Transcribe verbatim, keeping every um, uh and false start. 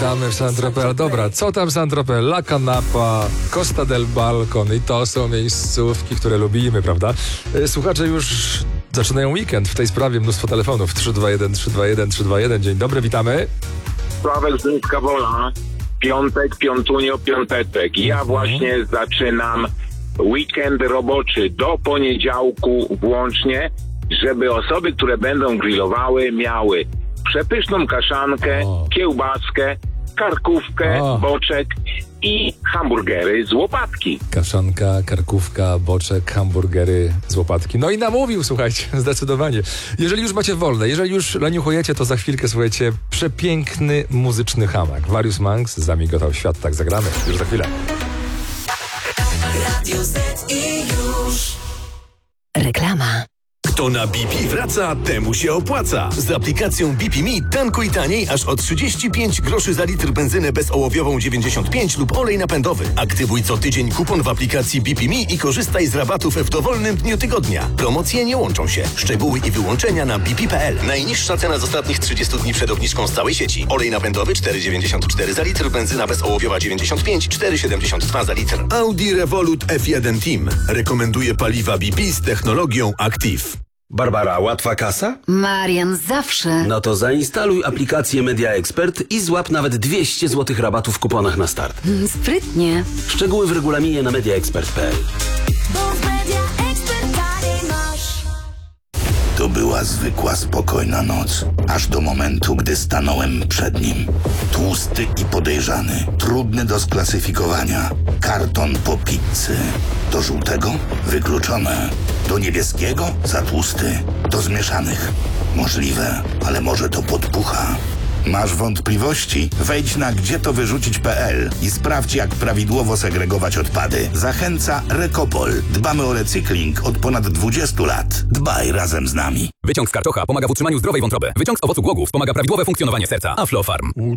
Witamy w Saint-Tropez. Dobra, co tam Saint-Tropez? La Canapa, Costa del Balcon i to są miejscówki, które lubimy, prawda? Słuchacze już zaczynają weekend w tej sprawie. Mnóstwo telefonów. trzy dwa jeden, trzy dwa jeden, trzy dwa jeden. Dzień dobry, witamy. Sławek z Mińska Wola. Piątek, piątunio, piąteczek. Ja właśnie zaczynam weekend roboczy do poniedziałku włącznie, żeby osoby, które będą grillowały, miały przepyszną kaszankę, O. kiełbaskę, karkówkę, O. boczek i hamburgery z łopatki. Kaszanka, karkówka, boczek, hamburgery z łopatki. No i namówił, słuchajcie, zdecydowanie. Jeżeli już macie wolne, jeżeli już leniuchujecie, to za chwilkę, słuchajcie, przepiękny muzyczny hamak. Various Monks, zamigotał świat, tak zagramy. Już za chwilę. Radio Z i już. Reklama. Kto na B P wraca, temu się opłaca. Z aplikacją B P Me tankuj taniej aż o trzydzieści pięć groszy za litr benzynę bezołowiową dziewięćdziesiąt pięć lub olej napędowy. Aktywuj co tydzień kupon w aplikacji B P Me i korzystaj z rabatów w dowolnym dniu tygodnia. Promocje nie łączą się. Szczegóły i wyłączenia na b p kropka p l. Najniższa cena z ostatnich trzydziestu dni przed obniżką z całej sieci. Olej napędowy cztery dziewięćdziesiąt cztery za litr, benzyna bezołowiowa dziewięćdziesiąt pięć, cztery siedemdziesiąt dwa za litr. Audi Revolut F jeden Team rekomenduje paliwa B P z technologią Active. Barbara, łatwa kasa? Marian, zawsze. No to zainstaluj aplikację Media Expert i złap nawet dwieście złotych rabatu w kuponach na start. Mm, Sprytnie. Szczegóły w regulaminie na media expert kropka p l. Bo w Media Expert taniej masz. To była zwykła, spokojna noc, aż do momentu, gdy stanąłem przed nim. Tłusty i podejrzany, trudny do sklasyfikowania. Karton po pizzy. Do żółtego? Wykluczone. Do niebieskiego? Za tłusty. Do zmieszanych? Możliwe, ale może to podpucha. Masz wątpliwości? Wejdź na gdzie to wyrzucić kropka p l i sprawdź, jak prawidłowo segregować odpady. Zachęca Recopol. Dbamy o recykling od ponad dwudziestu lat. Dbaj razem z nami. Wyciąg z karczocha pomaga w utrzymaniu zdrowej wątroby. Wyciąg z owocu głogów wspomaga prawidłowe funkcjonowanie serca. Aflofarm.